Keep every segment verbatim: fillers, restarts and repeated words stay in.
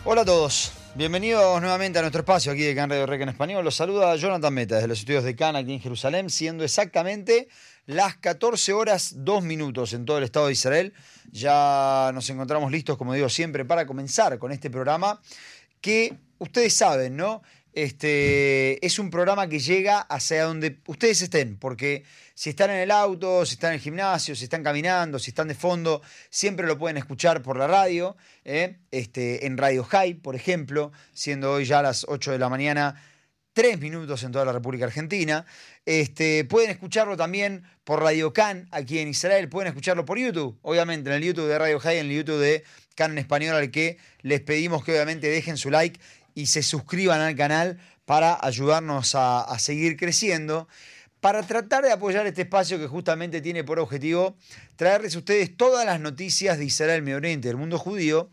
Hola a todos, bienvenidos nuevamente a nuestro espacio aquí de CAN Radio Rec en Español. Los saluda Jonathan Meta desde los estudios de CAN aquí en Jerusalén, siendo exactamente las catorce horas dos minutos en todo el Estado de Israel. Ya nos encontramos listos, como digo siempre, para comenzar con este programa que ustedes saben, ¿no? Este, es un programa que llega hacia donde ustedes estén, porque si están en el auto, si están en el gimnasio, si están caminando, si están de fondo, siempre lo pueden escuchar por la radio, ¿eh? este, en Radio High, por ejemplo, siendo hoy ya las ocho de la mañana, tres minutos en toda la República Argentina. Este, pueden escucharlo también por Radio CAN aquí en Israel, pueden escucharlo por YouTube, obviamente, en el YouTube de Radio High, en el YouTube de CAN en Español, al que les pedimos que obviamente dejen su like y se suscriban al canal para ayudarnos a, a seguir creciendo, para tratar de apoyar este espacio que justamente tiene por objetivo traerles a ustedes todas las noticias de Israel, Medio Oriente, del mundo judío,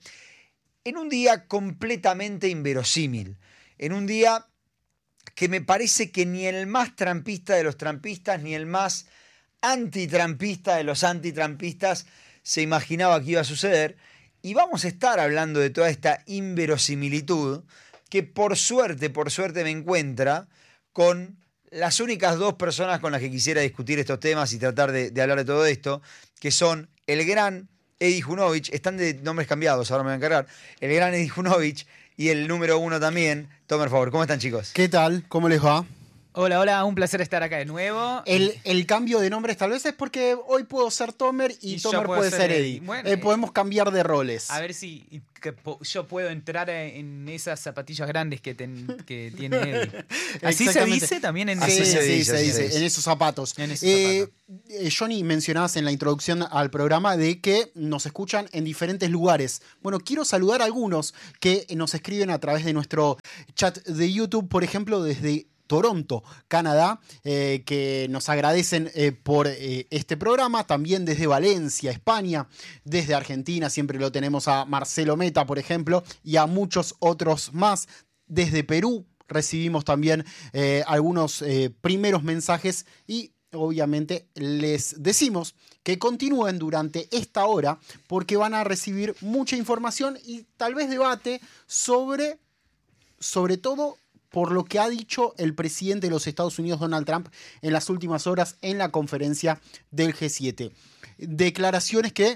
en un día completamente inverosímil, en un día que me parece que ni el más trampista de los trampistas, ni el más antitrampista de los antitrampistas se imaginaba que iba a suceder. Y vamos a estar hablando de toda esta inverosimilitud que por suerte, por suerte me encuentra con las únicas dos personas con las que quisiera discutir estos temas y tratar de, de hablar de todo esto, que son el gran Edi Junovich, están de nombres cambiados, ahora me voy a encargar, el gran Edi Junovich y el número uno también, Tomer Favor. ¿Cómo están, chicos? ¿Qué tal? ¿Cómo les va? Hola, hola, un placer estar acá de nuevo. El, el cambio de nombres tal vez es porque hoy puedo ser Tomer y, y Tomer puede ser Edi. Bueno, eh, podemos cambiar de roles. A ver si que po yo puedo entrar en esas zapatillas grandes que, ten, que tiene Edi. ¿Así se dice también? En sí, ese... sí, se dice, se dice, en esos zapatos. En esos eh, zapatos. Johnny, mencionabas en la introducción al programa de que nos escuchan en diferentes lugares. Bueno, quiero saludar a algunos que nos escriben a través de nuestro chat de YouTube, por ejemplo, desde Toronto, Canadá, eh, que nos agradecen eh, por eh, este programa, también desde Valencia, España, desde Argentina, siempre lo tenemos a Marcelo Meta, por ejemplo, y a muchos otros más, desde Perú recibimos también eh, algunos eh, primeros mensajes y obviamente les decimos que continúen durante esta hora porque van a recibir mucha información y tal vez debate sobre, sobre todo, por lo que ha dicho el presidente de los Estados Unidos, Donald Trump, en las últimas horas en la conferencia del G siete. Declaraciones que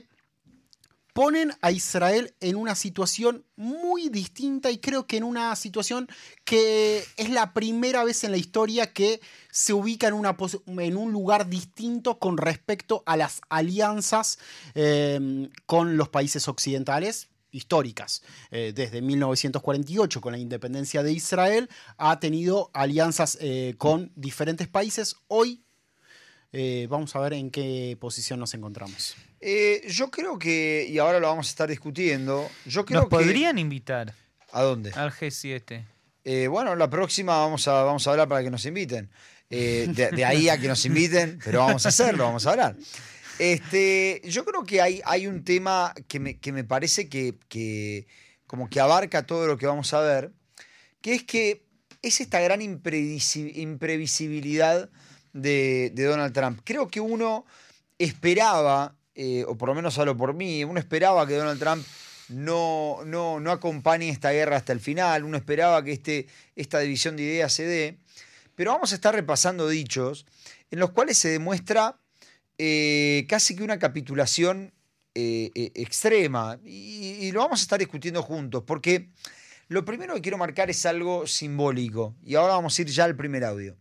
ponen a Israel en una situación muy distinta y creo que en una situación que es la primera vez en la historia que se ubica en, una en un lugar distinto con respecto a las alianzas eh, con los países occidentales históricas. Eh, desde mil novecientos cuarenta y ocho, con la independencia de Israel, ha tenido alianzas eh, con diferentes países. Hoy eh, vamos a ver en qué posición nos encontramos. Eh, yo creo que, y ahora lo vamos a estar discutiendo, yo creo ¿Nos que... podrían invitar? ¿A dónde? Al G siete. Eh, bueno, la próxima vamos a, vamos a hablar para que nos inviten. Eh, de, de ahí a que nos inviten, pero vamos a hacerlo, vamos a hablar. Este, yo creo que hay, hay un tema que me, que me parece que, que como que abarca todo lo que vamos a ver, que es que es esta gran imprevisibilidad de, de Donald Trump. Creo que uno esperaba, eh, o por lo menos hablo por mí, uno esperaba que Donald Trump no, no, no acompañe esta guerra hasta el final, uno esperaba que este, esta división de ideas se dé, pero vamos a estar repasando dichos en los cuales se demuestra Eh, casi que una capitulación eh, eh, extrema y, y lo vamos a estar discutiendo juntos porque lo primero que quiero marcar es algo simbólico y ahora vamos a ir ya al primer audio.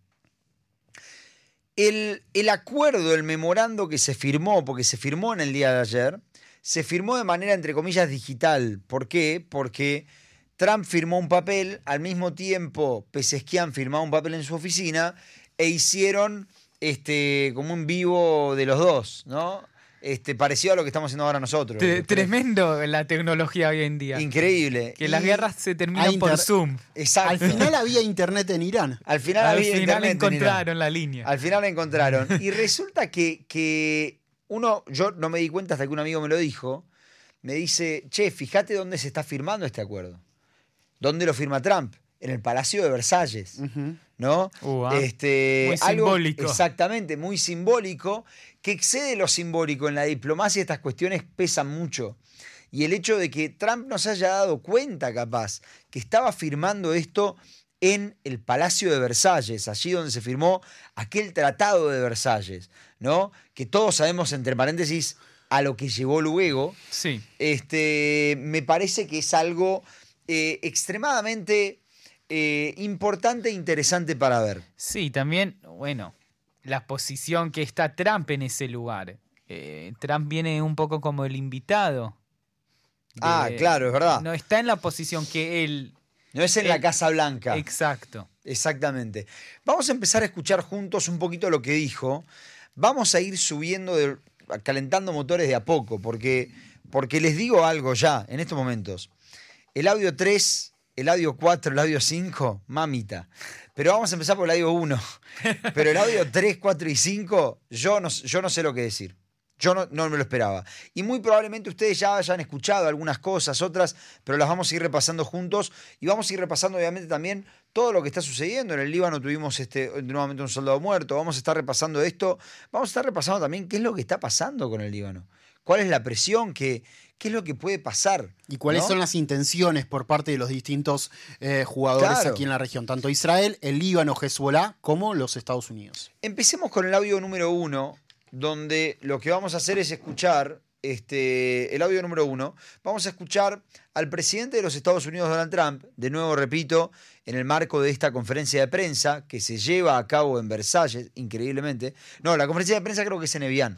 El, el acuerdo, el memorando que se firmó, porque se firmó en el día de ayer, se firmó de manera entre comillas digital. ¿Por qué? Porque Trump firmó un papel, al mismo tiempo Pezeshkian firmó un papel en su oficina e hicieron Este, como un vivo de los dos, ¿no? Este, parecido a lo que estamos haciendo ahora nosotros. T Tremendo la tecnología hoy en día. Increíble. Que y las guerras se terminan por Zoom. Exacto. Al final había internet en Irán. Al final Al había final internet encontraron en Irán. la línea. Al final la encontraron. Y resulta que, que uno, yo no me di cuenta hasta que un amigo me lo dijo, me dice, che, fíjate dónde se está firmando este acuerdo. ¿Dónde lo firma Trump? En el Palacio de Versalles. Uh-huh. ¿No? Uh, ah. este, muy algo, simbólico. Exactamente, muy simbólico, que excede lo simbólico. En la diplomacia estas cuestiones pesan mucho. y el hecho de que Trump no se haya dado cuenta, capaz, que estaba firmando esto en el Palacio de Versalles, allí donde se firmó aquel Tratado de Versalles, ¿no? Que todos sabemos, entre paréntesis, a lo que llevó luego. Sí. Este, me parece que es algo eh, extremadamente eh, importante e interesante para ver. Sí, también, bueno, la posición que está Trump en ese lugar. Eh, Trump viene un poco como el invitado. De, ah, claro, es verdad. No está en la posición que él... No es en él, la Casa Blanca. Exacto. Exactamente. Vamos a empezar a escuchar juntos un poquito lo que dijo. Vamos a ir subiendo, de, calentando motores de a poco, porque, porque les digo algo ya, en estos momentos. El audio tres, el audio cuatro, el audio cinco, mamita. Pero vamos a empezar por el audio uno. Pero el audio tres, cuatro y cinco, yo no, yo no sé lo que decir. Yo no, no me lo esperaba. Y muy probablemente ustedes ya hayan escuchado algunas cosas, otras, pero las vamos a ir repasando juntos. Y vamos a ir repasando, obviamente, también todo lo que está sucediendo. En el Líbano tuvimos este, nuevamente un soldado muerto. Vamos a estar repasando esto. Vamos a estar repasando también qué es lo que está pasando con el Líbano. ¿Cuál es la presión? ¿Qué, qué es lo que puede pasar? ¿Y cuáles ¿no? son las intenciones por parte de los distintos eh, jugadores claro. aquí en la región? Tanto Israel, el Líbano, Hezbollah, como los Estados Unidos. Empecemos con el audio número uno, donde lo que vamos a hacer es escuchar, este, el audio número uno, vamos a escuchar al presidente de los Estados Unidos, Donald Trump, de nuevo repito, en el marco de esta conferencia de prensa que se lleva a cabo en Versalles, increíblemente. No, la conferencia de prensa creo que es en Evian.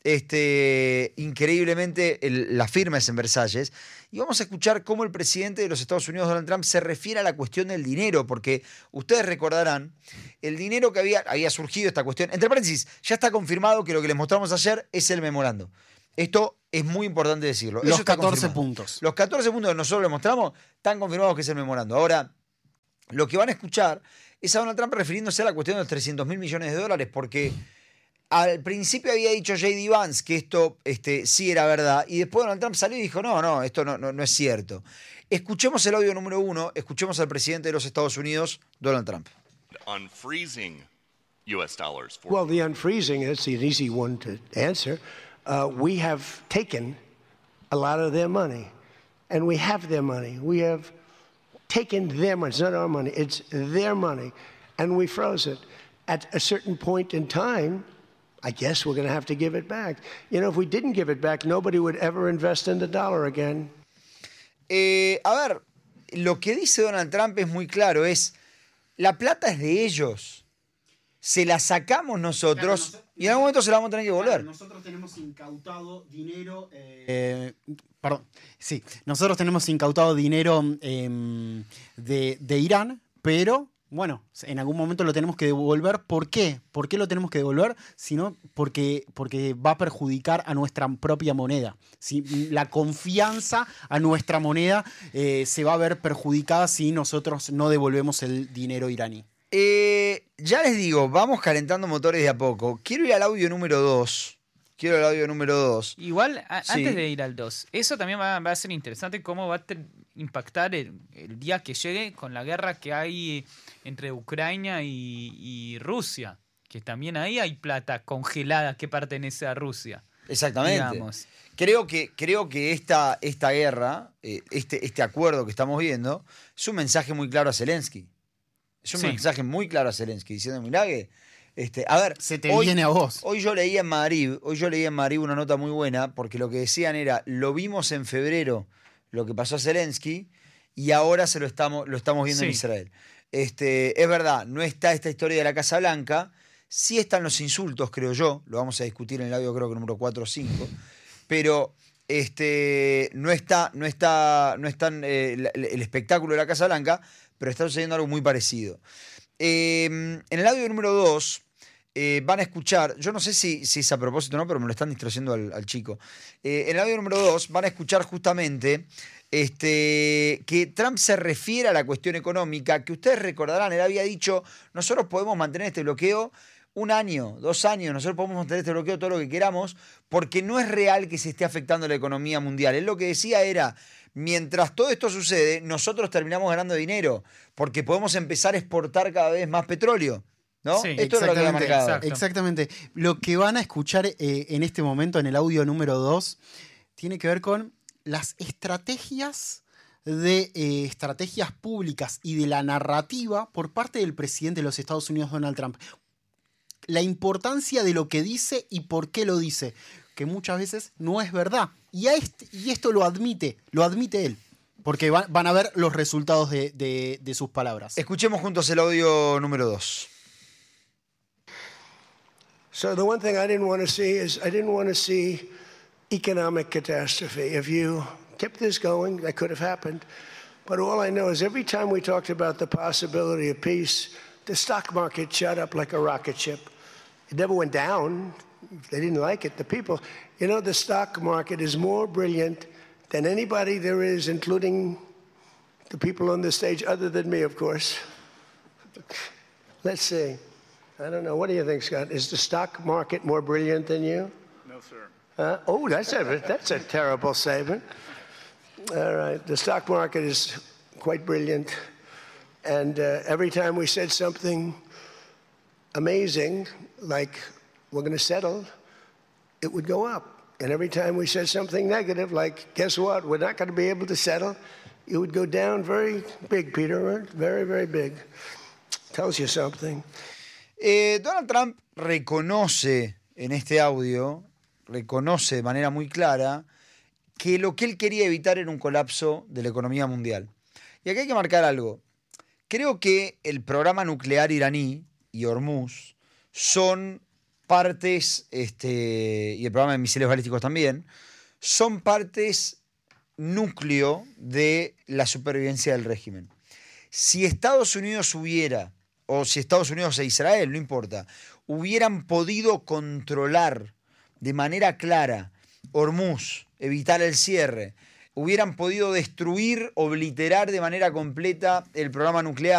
Este, increíblemente el, la firma es en Versalles. Y vamos a escuchar cómo el presidente de los Estados Unidos, Donald Trump, se refiere a la cuestión del dinero, porque ustedes recordarán el dinero que había, había surgido esta cuestión. Entre paréntesis, ya está confirmado que lo que les mostramos ayer es el memorando. Esto es muy importante decirlo. Los catorce puntos. Los catorce puntos que nosotros les mostramos están confirmados que es el memorando. Ahora, lo que van a escuchar es a Donald Trump refiriéndose a la cuestión de los trescientos mil millones de dólares, porque al principio había dicho J D Vance que esto este, sí era verdad, y después Donald Trump salió y dijo, no, no, esto no, no, no es cierto. Escuchemos el audio número uno, escuchemos al presidente de los Estados Unidos, Donald Trump. Unfreezing U S dollars. For well, the unfreezing is an easy one to answer. Uh, we have taken a lot of their money, and we have their money. We have taken their money. It's not our money, it's their money, and we froze it. At a certain point in time, I guess we're going to have to give it back. You know, if we didn't give it back, nobody would ever invest in the dollar again. Eh, a ver, lo que dice Donald Trump es muy claro, es la plata es de ellos. Se la sacamos nosotros claro, no, y en algún momento se la vamos a tener que devolver. Claro, nosotros tenemos incautado dinero. Eh, eh, perdón. Sí, nosotros tenemos incautado dinero eh, de, de Irán, pero bueno, en algún momento lo tenemos que devolver. ¿Por qué? ¿Por qué lo tenemos que devolver? Sino porque, porque va a perjudicar a nuestra propia moneda. ¿Sí? La confianza a nuestra moneda eh, se va a ver perjudicada si nosotros no devolvemos el dinero iraní. Eh, ya les digo, vamos calentando motores de a poco. Quiero ir al audio número dos. Quiero el audio número dos. Igual, a, sí. antes de ir al dos, eso también va, va a ser interesante cómo va a ter, impactar el, el día que llegue con la guerra que hay entre Ucrania y, y Rusia. Que también ahí hay plata congelada que pertenece a Rusia. Exactamente. Digamos. Creo que, creo que esta, esta guerra, eh, este, este acuerdo que estamos viendo, es un mensaje muy claro a Zelensky. Es un sí. mensaje muy claro a Zelensky, diciendo, mirá que, este, a ver, se te hoy, viene a vos. Hoy yo leí en Madrid, hoy yo leí en Madrid una nota muy buena, porque lo que decían era, lo vimos en febrero, lo que pasó a Zelensky, y ahora se lo estamos, lo estamos viendo sí. en Israel. Este, es verdad, no está esta historia de la Casa Blanca, sí están los insultos, creo yo, lo vamos a discutir en el audio creo que número cuatro o cinco, pero este, no está, no está, no están eh, el, el espectáculo de la Casa Blanca, pero está sucediendo algo muy parecido. Eh, en el audio número dos eh, van a escuchar, yo no sé si, si es a propósito o no, pero me lo están distrayendo al, al chico. Eh, en el audio número dos van a escuchar justamente este, que Trump se refiere a la cuestión económica, que ustedes recordarán, él había dicho, nosotros podemos mantener este bloqueo un año, dos años, nosotros podemos mantener este bloqueo todo lo que queramos, porque no es real que se esté afectando la economía mundial. Él lo que decía era, mientras todo esto sucede, nosotros terminamos ganando dinero, porque podemos empezar a exportar cada vez más petróleo, ¿no? Sí, esto es lo que había marcado. Exacto. Exactamente. Lo que van a escuchar eh, en este momento, en el audio número dos, tiene que ver con las estrategias de eh, estrategias públicas y de la narrativa por parte del presidente de los Estados Unidos, Donald Trump. La importancia de lo que dice y por qué lo dice, que muchas veces no es verdad. Y, a este, y esto lo admite, lo admite él, porque va, van a ver los resultados de, de, de sus palabras. Escuchemos juntos el audio número dos. So the one thing I didn't want to see is I didn't want to see economic catastrophe. If you kept this going, that could have happened. But all I know is every time we talked about the possibility of peace, the stock market shot up like a rocket ship. It never went down. They didn't like it. The people, you know, the stock market is more brilliant than anybody there is, including the people on the stage, other than me, of course. Let's see. I don't know. What do you think, Scott? Is the stock market more brilliant than you? No, sir. Uh, oh, that's a, that's a terrible statement. All right. The stock market is quite brilliant. And uh, every time we said something amazing, like we're going to settle, it would go up. And every time we said something negative, like, guess what, we're not going to be able to settle, it would go down very big, Peter, very, very big. Tells you something. Eh, Donald Trump reconoce en este audio, reconoce de manera muy clara que lo que él quería evitar era un colapso de la economía mundial. Y aquí hay que marcar algo. Creo que el programa nuclear iraní y Hormuz son partes, este, y el programa de misiles balísticos también, son partes núcleo de la supervivencia del régimen. Si Estados Unidos hubiera, o si Estados Unidos e Israel, no importa, hubieran podido controlar de manera clara Hormuz, evitar el cierre, hubieran podido destruir, obliterar de manera completa el programa nuclear,